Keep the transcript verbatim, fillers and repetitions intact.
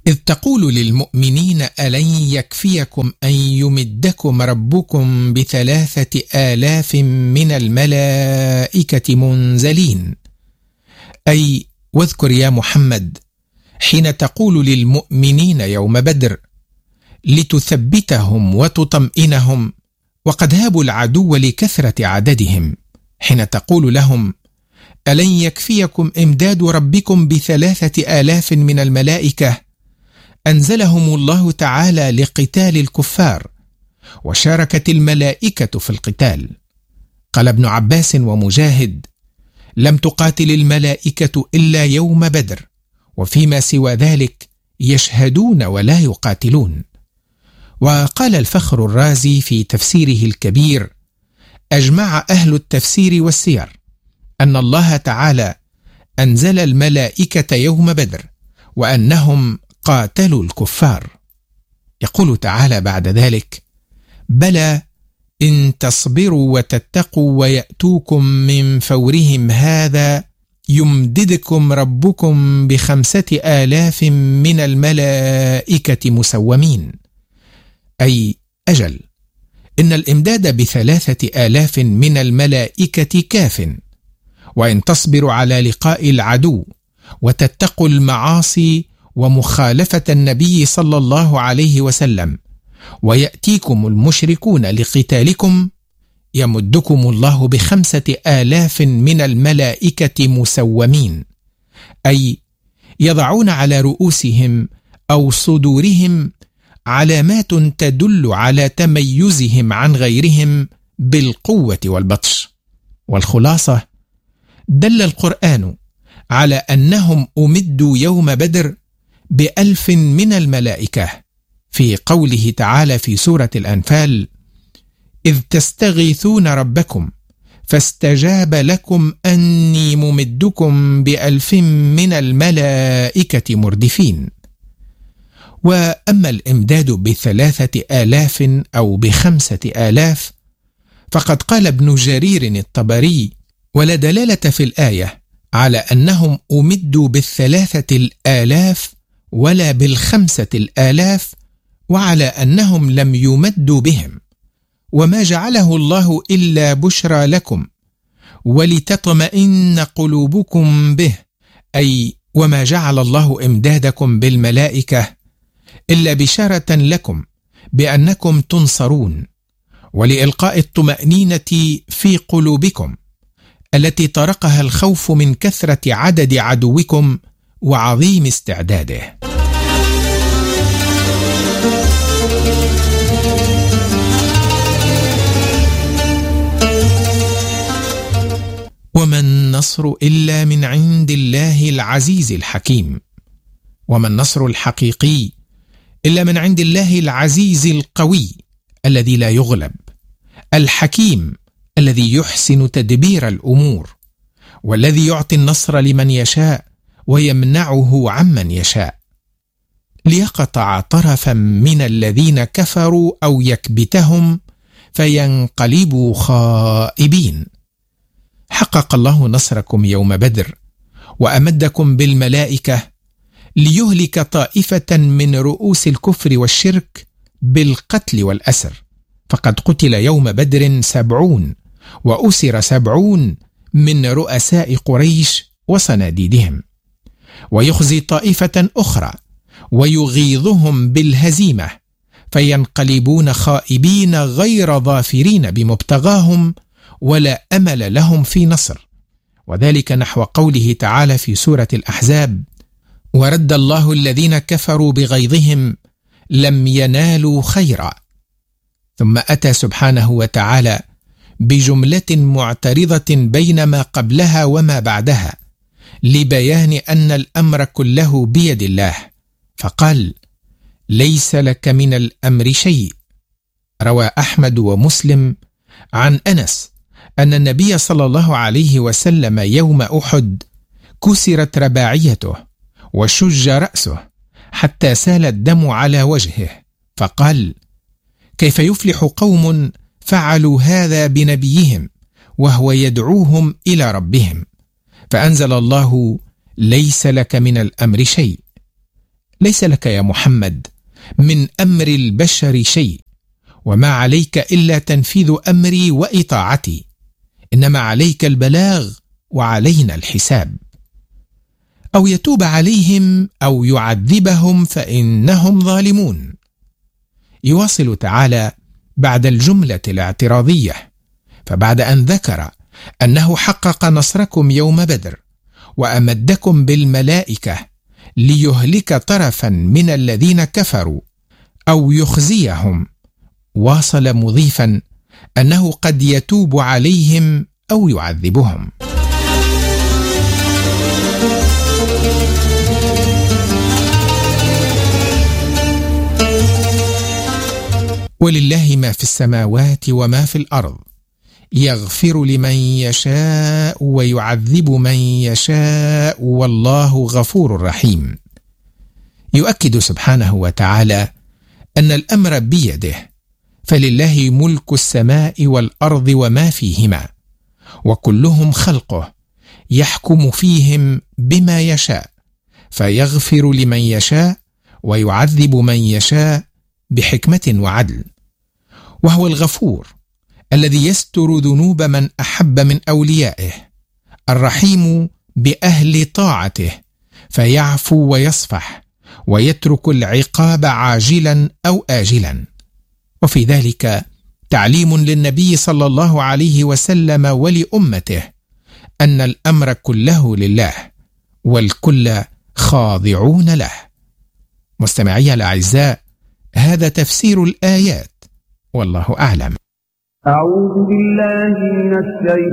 إذ تقول للمؤمنين ألن يكفيكم أن يمدكم ربكم بثلاثة آلاف من الملائكة منزلين، أي واذكر يا محمد حين تقول للمؤمنين يوم بدر لتثبتهم وتطمئنهم وقد هابوا العدو لكثرة عددهم، حين تقول لهم ألن يكفيكم إمداد ربكم بثلاثة آلاف من الملائكة، أنزلهم الله تعالى لقتال الكفار، وشاركت الملائكة في القتال. قال ابن عباس ومجاهد: لم تقاتل الملائكة إلا يوم بدر، وفيما سوى ذلك يشهدون ولا يقاتلون. وقال الفخر الرازي في تفسيره الكبير: أجمع أهل التفسير والسير أن الله تعالى أنزل الملائكة يوم بدر وأنهم قاتلوا الكفار. يقول تعالى بعد ذلك: بلى إن تصبروا وتتقوا ويأتوكم من فورهم هذا يمددكم ربكم بخمسة آلاف من الملائكة مسومين، أي أجل إن الإمداد بثلاثة آلاف من الملائكة كاف، وإن تصبروا على لقاء العدو وتتقوا المعاصي ومخالفة النبي صلى الله عليه وسلم ويأتيكم المشركون لقتالكم يمدكم الله بخمسة آلاف من الملائكة مسومين، أي يضعون على رؤوسهم أو صدورهم علامات تدل على تميزهم عن غيرهم بالقوة والبطش. والخلاصة: دل القرآن على أنهم أمدوا يوم بدر بألف من الملائكة، في قوله تعالى في سورة الأنفال: إذ تستغيثون ربكم فاستجاب لكم أني ممدكم بألف من الملائكة مردفين. وأما الإمداد بثلاثة آلاف أو بخمسة آلاف فقد قال ابن جرير الطبري: ولا دلالة في الآية على أنهم أمدوا بالثلاثة الآلاف ولا بالخمسة الآلاف، وعلى أنهم لم يمدوا بهم، وما جعله الله إلا بشرى لكم ولتطمئن قلوبكم به، أي وما جعل الله إمدادكم بالملائكة إلا بشارة لكم بأنكم تنصرون، ولإلقاء الطمأنينة في قلوبكم التي طرقها الخوف من كثرة عدد عدوكم وعظيم استعداده. وما النصر إلا من عند الله العزيز الحكيم. وما النصر الحقيقي إلا من عند الله العزيز القوي الذي لا يغلب، الحكيم الذي يحسن تدبير الأمور، والذي يعطي النصر لمن يشاء ويمنعه عمن يشاء، ليقطع طرفا من الذين كفروا أو يكبتهم فينقلبوا خائبين. حقق الله نصركم يوم بدر وأمدكم بالملائكة ليهلك طائفة من رؤوس الكفر والشرك بالقتل والأسر، فقد قتل يوم بدر سبعون وأسر سبعون من رؤساء قريش وصناديدهم، ويخزي طائفة أخرى ويغيظهم بالهزيمة فينقلبون خائبين غير ظافرين بمبتغاهم ولا أمل لهم في نصر، وذلك نحو قوله تعالى في سورة الأحزاب: ورد الله الذين كفروا بغيظهم لم ينالوا خيرا. ثم أتى سبحانه وتعالى بجملة معترضة بين ما قبلها وما بعدها لبيان أن الأمر كله بيد الله، فقال: ليس لك من الأمر شيء. روى أحمد ومسلم عن أنس أن النبي صلى الله عليه وسلم يوم أحد كسرت رباعيته وشج رأسه حتى سال الدم على وجهه، فقال: كيف يفلح قوم فعلوا هذا بنبيهم وهو يدعوهم إلى ربهم؟ فأنزل الله: ليس لك من الأمر شيء. ليس لك يا محمد من أمر البشر شيء، وما عليك إلا تنفيذ أمري وإطاعتي، إنما عليك البلاغ وعلينا الحساب. أو يتوب عليهم أو يعذبهم فإنهم ظالمون. يواصل تعالى بعد الجملة الاعتراضية، فبعد أن ذكر أنه حقق نصركم يوم بدر وأمدكم بالملائكة ليهلك طرفا من الذين كفروا أو يخزيهم، واصل مضيفا أنه قد يتوب عليهم أو يعذبهم. ولله ما في السماوات وما في الأرض، يغفر لمن يشاء ويعذب من يشاء والله غفور رحيم. يؤكد سبحانه وتعالى أن الأمر بيده، فلله ملك السماء والأرض وما فيهما، وكلهم خلقه يحكم فيهم بما يشاء، فيغفر لمن يشاء ويعذب من يشاء بحكمة وعدل. وهو الغفور الذي يستر ذنوب من أحب من أوليائه، الرحيم بأهل طاعته فيعفو ويصفح ويترك العقاب عاجلا أو آجلا. وفي ذلك تعليم للنبي صلى الله عليه وسلم ولأمته أن الأمر كله لله والكل خاضعون له. مستمعي الأعزاء، هذا تفسير الآيات، والله أعلم. أعوذ بالله من الشيطان